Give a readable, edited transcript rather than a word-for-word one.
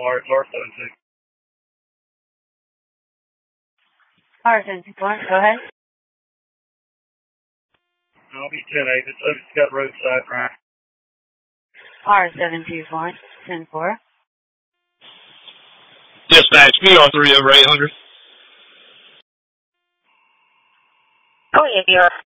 Florida, R72. R724, go ahead. I'll be 10-8. It's got roadside right. R724, 10-4. Dispatch, PR3 over 800. Oh, yeah, you're